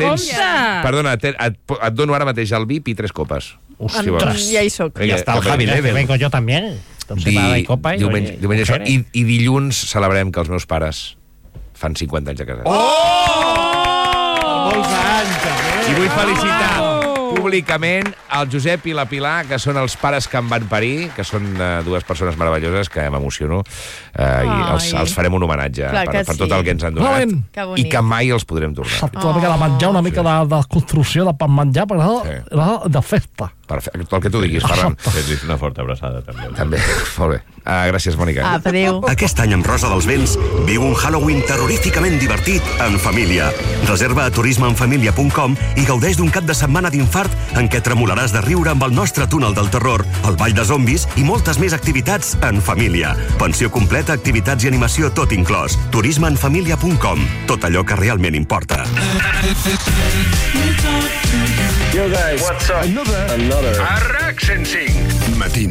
Perdona, et dono ara mateix el VIP i 3 copes. Si ja hi soc. Ja està el Javi Level. Vengo yo también. Diumenge i dilluns celebrem que els meus pares fan 50 anys de casats. Molts anys, I vull felicitar públicament el Josep i la Pilar, que són els pares que em van parir, que són dues persones meravelloses, que m'emociono, i els farem un homenatge per tot el que ens han donat, i que mai els podrem tornar. Una mica de menjar, una mica de construcció de menjar, però de festa. Perfecte, el que tu diguis, Ferran. Una forta abraçada, també. També, molt bé. Gràcies, Mònica. Adéu. Aquest any amb Rosa dels Vents viu un Halloween terroríficament divertit en família. Reserva a turismeenfamilia.com i gaudeix d'un cap de setmana d'infart en què tremolaràs de riure amb el nostre túnel del terror, el ball de zombis i moltes més activitats en família. Pensió completa, activitats i animació tot inclòs. turismeenfamilia.com. Tot allò que realment importa. Yo guys, what's up? Another. Arrax en 5.